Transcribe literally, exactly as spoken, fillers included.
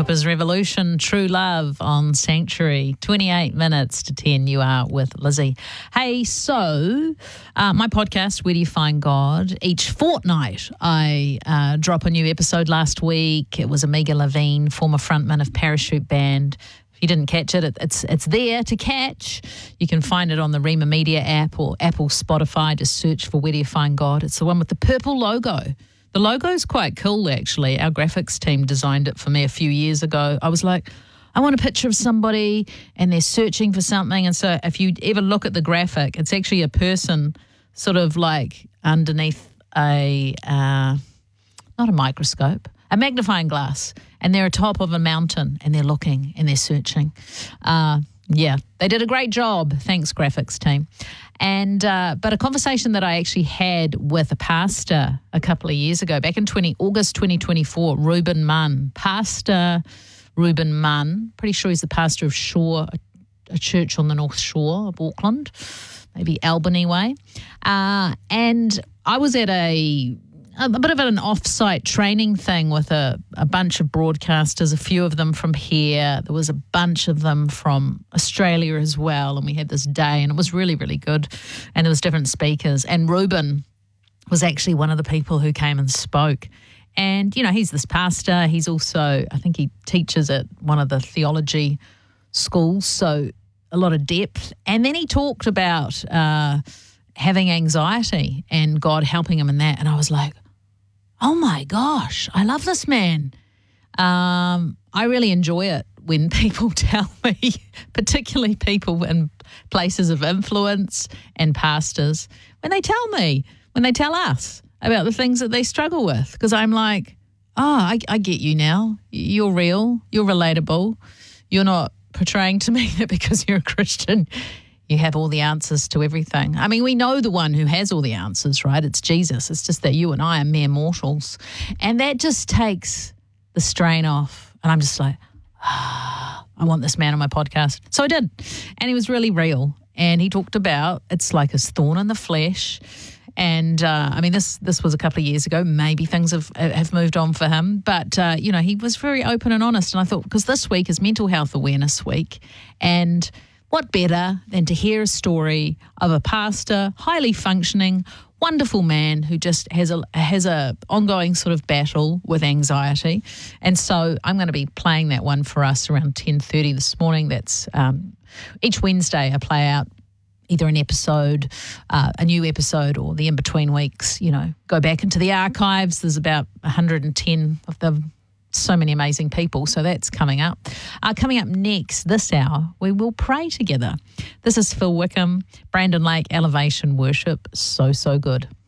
Equippers Revolution, True Love on Sanctuary. twenty-eight minutes to ten, you are with Lizzie. Hey, so uh, my podcast, Where Do You Find God? Each fortnight I uh, drop a new episode. Last week it was Amiga Levine, former frontman of Parachute Band. If you didn't catch it, it it's it's there to catch. You can find it on the Rima Media app or Apple, Spotify. Just search for Where Do You Find God? It's the one with the purple logo. The logo's quite cool, actually. Our graphics team designed it for me a few years ago. I was like, I want a picture of somebody and they're searching for something. And so if you ever look at the graphic, it's actually a person sort of like underneath a, uh, not a microscope, a magnifying glass. And they're atop of a mountain and they're looking and they're searching. Uh, yeah, they did a great job. Thanks, graphics team. And uh, but a conversation that I actually had with a pastor a couple of years ago, back in August twenty twenty-four, Reuben Munn, Pastor Reuben Munn. Pretty sure he's the pastor of Shore, a, a church on the North Shore of Auckland, maybe Albany way. Uh, and I was at a a bit of an off-site training thing with a, a bunch of broadcasters, a few of them from here. There was a bunch of them from Australia as well, and we had this day, and it was really, really good. And there was different speakers, and Reuben was actually one of the people who came and spoke. And, you know, he's this pastor. He's also, I think he teaches at one of the theology schools, so a lot of depth. And then he talked about uh, having anxiety and God helping him in that. And I was like, oh my gosh, I love this man. Um, I really enjoy it when people tell me, particularly people in places of influence and pastors, when they tell me, when they tell us about the things that they struggle with. Because I'm like, oh, I, I get you now. You're real. You're relatable. You're not portraying to me that because you're a Christian, you have all the answers to everything. I mean, we know the one who has all the answers, right? It's Jesus. It's just that you and I are mere mortals. And that just takes the strain off. And I'm just like, ah, I want this man on my podcast. So I did. And he was really real. And he talked about it's like his thorn in the flesh. And, uh, I mean, this this was a couple of years ago. Maybe things have have moved on for him. But, uh, you know, he was very open and honest. And I thought, because this week is Mental Health Awareness Week, and what better than to hear a story of a pastor, highly functioning, wonderful man who just has a has a ongoing sort of battle with anxiety. And so I'm going to be playing that one for us around ten thirty this morning. That's um, each Wednesday I play out either an episode, uh, a new episode, or the in-between weeks, you know, go back into the archives. There's about one hundred ten of them. So many amazing people. So that's coming up. Uh, coming up next this hour, we will pray together. This is Phil Wickham, Brandon Lake, Elevation Worship. So, so good.